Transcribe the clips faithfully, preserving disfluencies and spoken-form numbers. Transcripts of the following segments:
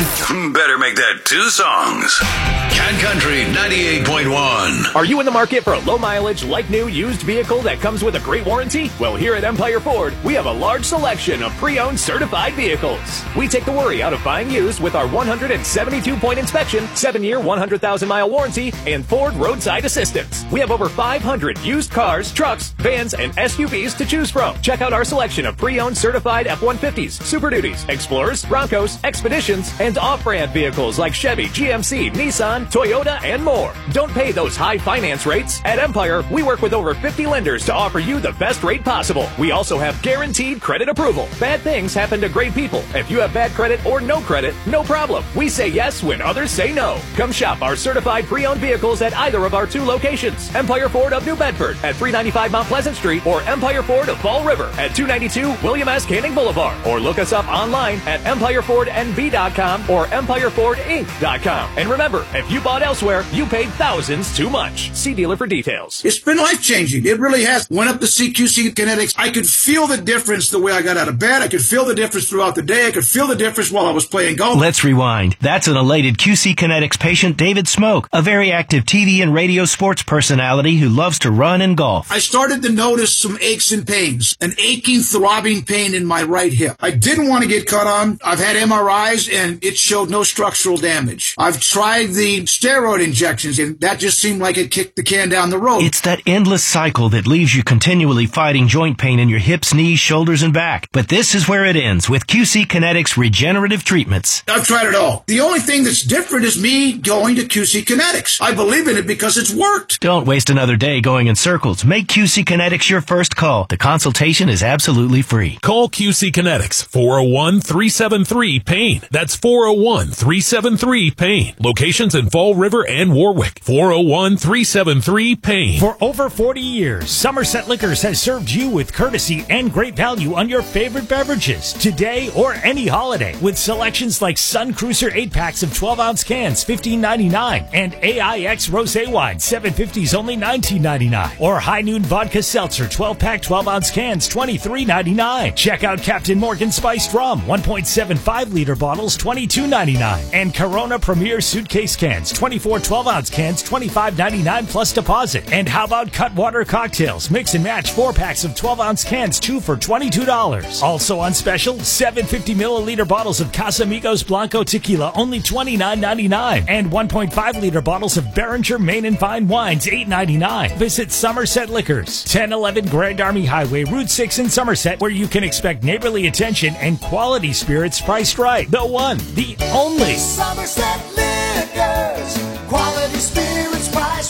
Better make that two songs. Cat Country ninety-eight point one. Are you in the market for a low-mileage, like-new used vehicle that comes with a great warranty? Well, here at Empire Ford, we have a large selection of pre-owned certified vehicles. We take the worry out of buying used with our one hundred seventy-two point inspection, seven-year, one hundred thousand mile warranty, and Ford roadside assistance. We have over five hundred used cars, trucks, vans, and S U Vs to choose from. Check out our selection of pre-owned certified F one fifties, Super Duties, Explorers, Broncos, Expeditions, and off-brand vehicles like Chevy, G M C, Nissan, Toyota, and more. Don't pay those high finance rates. At Empire, we work with over fifty lenders to offer you the best rate possible. We also have guaranteed credit approval. Bad things happen to great people. If you have bad credit or no credit, no problem. We say yes when others say no. Come shop our certified pre-owned vehicles at either of our two locations. Empire Ford of New Bedford at three ninety-five Mount Pleasant Street or Empire Ford of Fall River at two ninety-two William S. Canning Boulevard. Or look us up online at empire ford n b dot com or empire ford inc dot com. And remember, if you bought elsewhere, you paid thousands too much. See dealer for details. It's been life-changing. It really has. Went up to see Q C Kinetics. I could feel the difference the way I got out of bed. I could feel the difference throughout the day. I could feel the difference while I was playing golf. Let's rewind. That's an elated Q C Kinetics patient, David Smoke, a very active T V and radio sports personality who loves to run and golf. I started to notice some aches and pains, an aching, throbbing pain in my right hip. I didn't want to get cut on. I've had M R Is, and it showed no structural damage. I've tried the steroid injections, and that just seemed like it kicked the can down the road. It's that endless cycle that leaves you continually fighting joint pain in your hips, knees, shoulders, and back. But this is where it ends with Q C Kinetics regenerative treatments. I've tried it all. The only thing that's different is me going to Q C Kinetics. I believe in it because it's worked. Don't waste another day going in circles. Make Q C Kinetics your first call. The consultation is absolutely free. Call Q C Kinetics, four oh one, three seven three, pain. That's four oh one, three seven three, pain. Locations in Fall River and Warwick. four oh one, three seven three, pain. For over forty years, Somerset Liquors has served you with courtesy and great value on your favorite beverages, today or any holiday, with selections like Sun Cruiser eight packs of twelve ounce cans, fifteen ninety-nine, and A I X Rosé Wine, seven fifties, only nineteen ninety-nine, or High Noon Vodka Seltzer, twelve pack, twelve ounce cans, twenty-three ninety-nine. Check out Captain Morgan Spiced Rum, one point seven five liter bottles, twenty-two ninety-nine, and Corona Premier Suitcase cans, twenty-four twelve ounce cans, twenty-five ninety-nine plus deposit. And how about Cutwater Cocktails, mix and match four packs of twelve ounce cans, two for twenty-two dollars. Also on special, seven fifty milliliter bottles of Casamigos Blanco Tequila, only twenty-nine ninety-nine, and one point five liter bottles of Behringer Main and Fine Wines, eight ninety-nine. Visit Somerset Liquors, ten eleven Grand Army Highway, Route six in Somerset, where you can expect neighborly attention and quality spirits priced right. The one, the only Somerset Liquors, quality spirits priced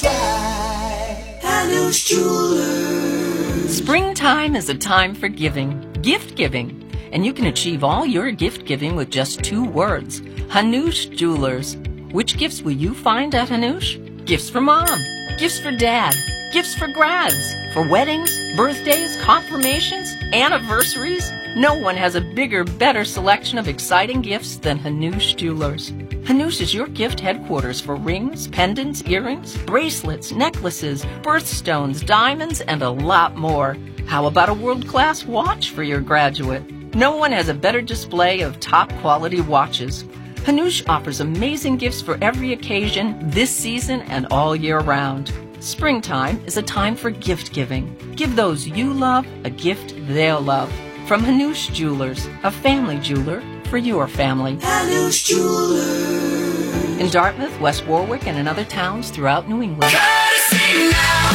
right. Hanush Jewelers. Springtime is a time for giving, gift giving. And you can achieve all your gift giving with just two words. Hanush Jewelers. Which gifts will you find at Hanush? Gifts for mom, gifts for dad, gifts for grads, for weddings, birthdays, confirmations, anniversaries. No one has a bigger, better selection of exciting gifts than Hanush Jewelers. Hanush is your gift headquarters for rings, pendants, earrings, bracelets, necklaces, birthstones, diamonds, and a lot more. How about a world-class watch for your graduate? No one has a better display of top-quality watches. Hanush offers amazing gifts for every occasion, this season and all year round. Springtime is a time for gift giving. Give those you love a gift they'll love. From Hanush Jewelers, a family jeweler for your family. Hanush Jewelers. In Dartmouth, West Warwick, and in other towns throughout New England. Courtesy now.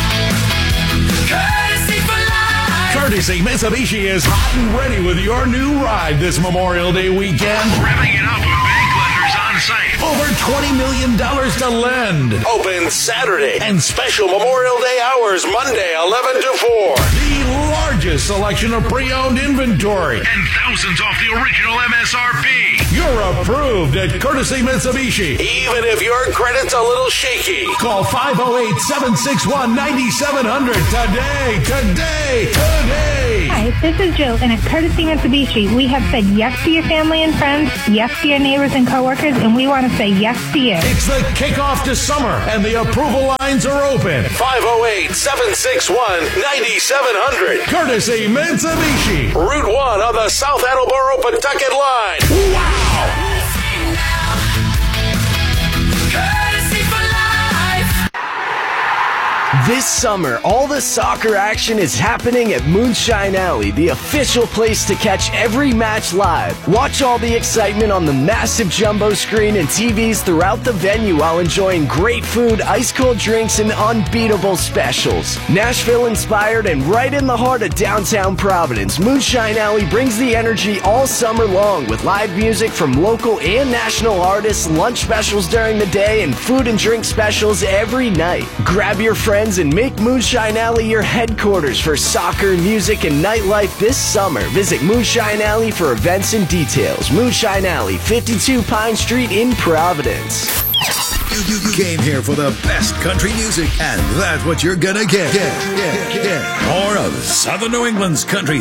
Courtesy for life. Courtesy Mitsubishi is hot and ready with your new ride this Memorial Day weekend. Revving it up with bank lenders on site. Over twenty million dollars to lend. Open Saturday and special Memorial Day hours Monday eleven to four. The largest selection of pre-owned inventory. And thousands off the original M S R P. You're approved at Courtesy Mitsubishi. Even if your credit's a little shaky. Call five oh eight, seven six one, nine seven zero zero today, today, today. Hi, this is Jill, and at Courtesy Mitsubishi, we have said yes to your family and friends, yes to your neighbors and coworkers, and we want to say yes to you. It's the kickoff to summer, and the approval lines are open. five oh eight, seven six one, nine seven zero zero. Courtesy Mitsubishi. Route one on the South Attleboro Pawtucket line. Wow! This summer, all the soccer action is happening at Moonshine Alley, the official place to catch every match live. Watch all the excitement on the massive jumbo screen and T Vs throughout the venue while enjoying great food, ice-cold drinks, and unbeatable specials. Nashville-inspired and right in the heart of downtown Providence, Moonshine Alley brings the energy all summer long with live music from local and national artists, lunch specials during the day, and food and drink specials every night. Grab your friends and make Moonshine Alley your headquarters for soccer, music, and nightlife this summer. Visit Moonshine Alley for events and details. Moonshine Alley, fifty-two Pine Street in Providence. You, you, you came here for the best country music, and that's what you're gonna get. Get, get, get. More of Southern New England's country